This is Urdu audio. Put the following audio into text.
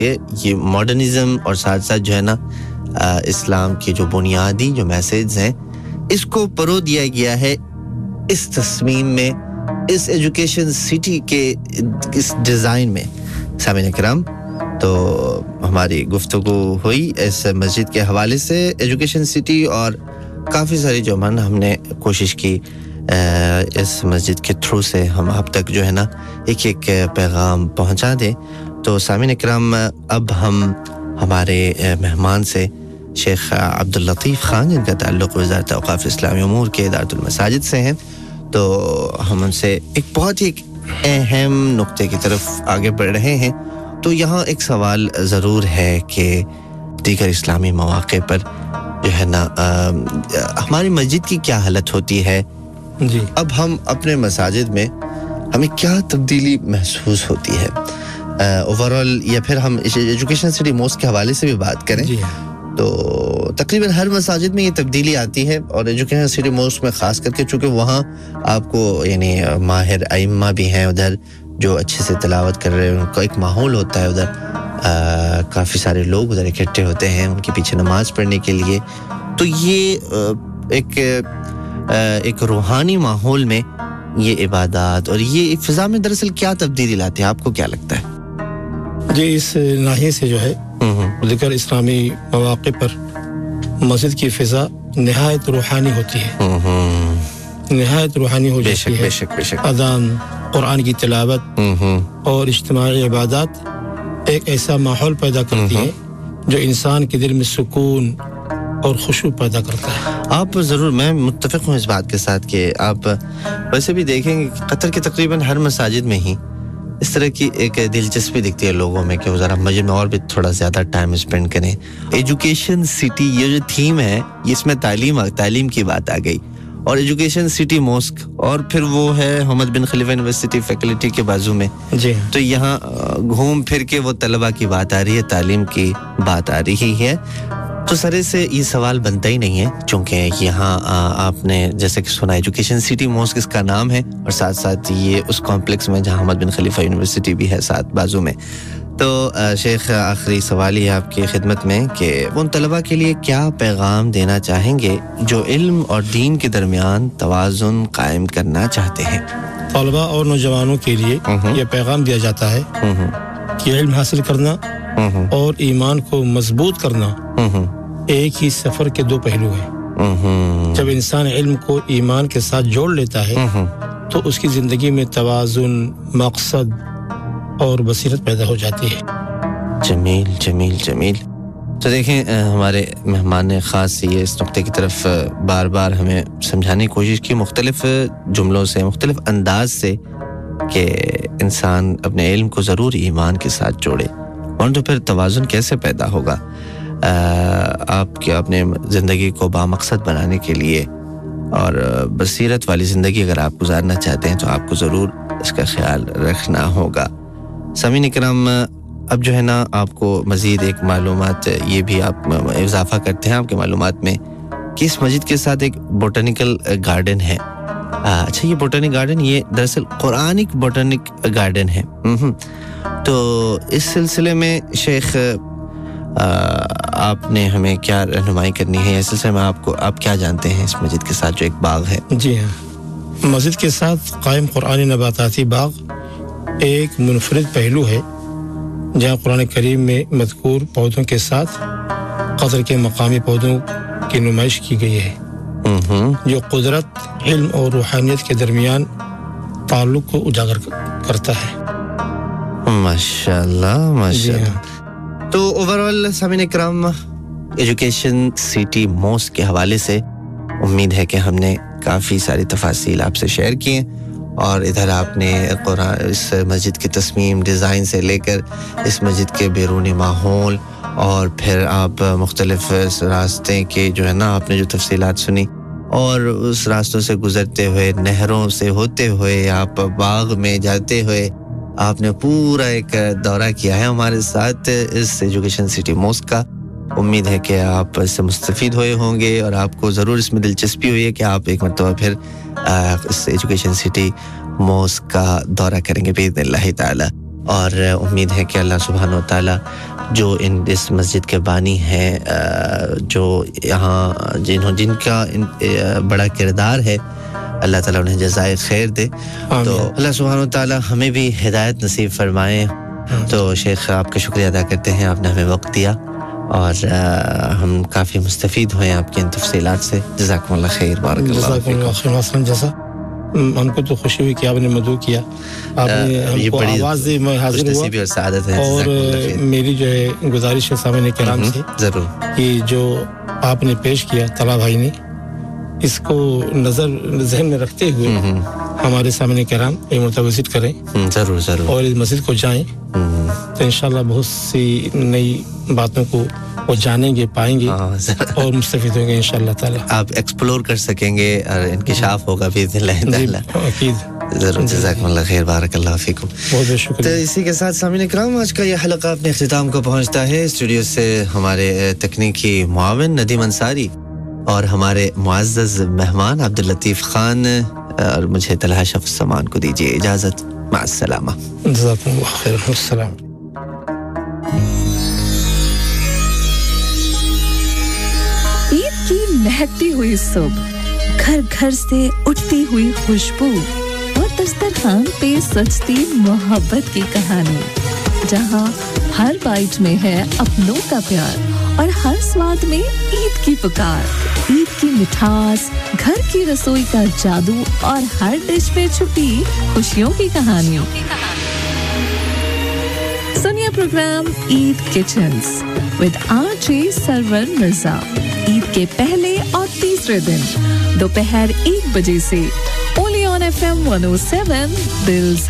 یہ ماڈرنزم اور ساتھ ساتھ جو ہے نا اسلام کی جو بنیادی جو میسیجز ہیں اس کو پرو دیا گیا ہے اس تصمیم میں، اس ایجوکیشن سٹی کے اس ڈیزائن میں۔ سامعین اکرام، تو ہماری گفتگو ہوئی اس مسجد کے حوالے سے، ایجوکیشن سٹی، اور کافی ساری جو ہم نے کوشش کی اس مسجد کے تھرو سے ہم آپ تک جو ہے نا ایک ایک پیغام پہنچا دیں۔ تو سامعین اکرام، اب ہم ہمارے مہمان سے شیخ عبداللطیف خان، جن کا تعلق وزارت اوقاف اسلامی امور کے ادارۃ المساجد سے ہیں، تو ہم ان سے ایک بہت ہی اہم نقطے کی طرف آگے بڑھ رہے ہیں۔ تو یہاں ایک سوال ضرور ہے کہ دیگر اسلامی مواقع پر جو ہے نا ہماری مسجد کی کیا حالت ہوتی ہے جی، اب ہم اپنے مساجد میں ہمیں کیا تبدیلی محسوس ہوتی ہے اوورال، یا پھر ہم ایجوکیشن سٹی موسک کے حوالے سے بھی بات کریں جی تو تقریباً ہر مساجد میں یہ تبدیلی آتی ہے، اور ایجوکیشن سٹی موسک میں خاص کر کے چونکہ وہاں آپ کو یعنی ماہر ائمہ بھی ہیں ادھر جو اچھے سے تلاوت کر رہے ہیں، ان کا ایک ماحول ہوتا ہے ادھر، کافی سارے لوگ ادھر اکٹھے ہوتے ہیں ان کے پیچھے نماز پڑھنے کے لیے، تو یہ ایک روحانی ماحول میں یہ عبادات اور یہ فضا میں دراصل کیا تبدیلی لاتے ہیں، آپ کو کیا لگتا ہے؟ جی، اس ناحیے سے جو ہے دیگر اسلامی مواقع پر مسجد کی فضا نہایت روحانی ہوتی ہے، نہایت روحانی ہو جاتی ہے۔ بے شک اذان، قرآن کی تلاوت اور اجتماعی عبادات ایک ایسا ماحول پیدا کرتی ہے جو انسان کے دل میں سکون اور خشوع پیدا کرتا ہے۔ آپ ضرور، میں متفق ہوں اس بات کے ساتھ کہ آپ ویسے بھی دیکھیں گے کہ قطر کے تقریباً ہر مساجد میں ہی اس طرح کی ایک دلچسپی دکھتی ہے لوگوں میں کہ وہ ذرا مسجد میں اور بھی تھوڑا زیادہ ٹائم اسپینڈ کریں۔ ایجوکیشن سٹی یہ جو تھیم ہے اس میں تعلیم کی بات آ گئی، اور ایجوکیشن سٹی موسک، اور پھر وہ ہے محمد بن خلیفہ یونیورسٹی فیکلٹی کے بازو میں، جی، تو یہاں گھوم پھر کے وہ طلبہ کی بات آ رہی ہے، تعلیم کی بات آ رہی ہے، تو سرے سے یہ سوال بنتا ہی نہیں ہے، چونکہ یہاں آپ نے جیسے کہ سنا ایجوکیشن سٹی موسک اس کا نام ہے، اور ساتھ ساتھ یہ اس کمپلیکس میں جہاں محمد بن خلیفہ یونیورسٹی بھی ہے ساتھ بازو میں۔ تو شیخ، آخری سوال یہ آپ کی خدمت میں کہ ان طلبہ کے لیے کیا پیغام دینا چاہیں گے جو علم اور دین کے درمیان توازن قائم کرنا چاہتے ہیں؟ طلبہ اور نوجوانوں کے لیے یہ پیغام دیا جاتا ہے کہ علم حاصل کرنا اور ایمان کو مضبوط کرنا ایک ہی سفر کے دو پہلو ہیں۔ جب انسان علم کو ایمان کے ساتھ جوڑ لیتا ہے تو اس کی زندگی میں توازن، مقصد اور بصیرت پیدا ہو جاتی ہے۔ جمیل جمیل جمیل۔ تو دیکھیں، ہمارے مہمان نے خاص یہ اس نقطے کی طرف بار بار ہمیں سمجھانے کی کوشش کی مختلف جملوں سے، مختلف انداز سے، کہ انسان اپنے علم کو ضرور ایمان کے ساتھ جوڑے، اور تو پھر توازن کیسے پیدا ہوگا؟ آپ کے اپنے زندگی کو بامقصد بنانے کے لیے اور بصیرت والی زندگی اگر آپ گزارنا چاہتے ہیں تو آپ کو ضرور اس کا خیال رکھنا ہوگا۔ سامعین کرام، اب جو ہے نا آپ کو مزید ایک معلومات یہ بھی آپ اضافہ کرتے ہیں آپ کے معلومات میں کہ اس مسجد کے ساتھ ایک بوٹینیکل گارڈن ہے۔ اچھا، یہ بوٹینک گارڈن یہ دراصل قرآنک بوٹینک گارڈن ہے۔ تو اس سلسلے میں شیخ آپ نے ہمیں کیا رہنمائی کرنی ہے؟ اس سلسلے میں آپ کیا جانتے ہیں اس مسجد کے ساتھ جو ایک باغ ہے؟ جی ہاں، مسجد کے ساتھ قائم قرآنی نباتاتی باغ ایک منفرد پہلو ہے جہاں قرآن کریم میں مذکور پودوں کے ساتھ قطر کے مقامی پودوں کی نمائش کی گئی ہے، جو قدرت، علم اور روحانیت کے درمیان تعلق کو اجاگر کرتا ہے۔ ماشاءاللہ ماشاءاللہ۔ تو اوورال سامعین کرام، ایجوکیشن سٹی موسک کے حوالے سے امید ہے کہ ہم نے کافی ساری تفاصیل آپ سے شیئر کی ہیں، اور ادھر آپ نے اس مسجد کی تصمیم، ڈیزائن سے لے کر اس مسجد کے بیرونی ماحول، اور پھر آپ مختلف راستے کے جو ہے نا آپ نے جو تفصیلات سنی، اور اس راستوں سے گزرتے ہوئے، نہروں سے ہوتے ہوئے، آپ باغ میں جاتے ہوئے آپ نے پورا ایک دورہ کیا ہے ہمارے ساتھ اس ایجوکیشن سٹی موسک کا۔ امید ہے کہ آپ اس سے مستفید ہوئے ہوں گے، اور آپ کو ضرور اس میں دلچسپی ہوئی ہے کہ آپ ایک مرتبہ پھر اس ایجوکیشن سٹی موسک کا دورہ کریں گے باذن اللہ تعالی، اور امید ہے کہ اللہ سبحانہ و تعالی جو اس مسجد کے بانی ہیں جو یہاں جن کا بڑا کردار ہے اللہ تعالیٰ انہیں جزائے خیر دے تو اللہ سبحانہ وتعالی ہمیں بھی ہدایت نصیب فرمائے تو شیخ آپ کا شکریہ ادا کرتے ہیں آپ نے ہمیں وقت دیا اور ہم کافی مستفید ہوئے آپ کی ان تفصیلات سے جزاکم اللہ خیر بارک اللہ فیکم جزا ہم کو تو خوشی ہوئی کہ آپ نے مدعو کیا آپ نے ہم کو آواز دی میں حاضر ہوا اور سعادت ہے اور میری جو ہے گزارش ہے سامعین کرام سے ضرور کہ جو آپ نے پیش کیا طلحہ بھائی نے اس کو ذہن میں رکھتے ہوئے ہمارے سامنے کرام ایک مرتبہ وزٹ کریں ضرور اور اس مسجد کو جائیں تو انشاءاللہ بہت سی نئی باتوں کو وہ جانیں گے پائیں گے اور مستفید ہوں گے انشاءاللہ تعالی آپ ایکسپلور کر سکیں گے اور انکشاف ہوگا باذن اللہ تعالی اکید ضرور جزاکم اللہ خیر بارک اللہ فیکم بہت بہت شکریہ تو اسی کے ساتھ سامعین کرام آج کا یہ حلقہ اپنے اختتام کو پہنچتا ہے اسٹوڈیو سے ہمارے تکنیکی معاون ندیم انصاری اور ہمارے معزز مہمان عبداللطیف خان اور مجھے طلحہ شفق سامان کو دیجیے اجازت مع السلامہ جزاکم اللہ خیر السلام عید کی مہکتی ہوئی صبح گھر گھر سے اٹھتی ہوئی خوشبو اور دسترخوان پہ سجتی محبت کی کہانی جہاں ہر بائٹ میں ہے اپنوں کا پیار اور ہر سواد میں عید کی پکار عید کی مٹھاس گھر کی رسوئی کا جادو اور ہر ڈش میں چھپی خوشیوں کی کہانیوں سنیے programme Eid kitchens with RJ سرور مرزا عید کے پہلے اور تیسرے دن دوپہر 1 بجے سے only on FM 107 دل سے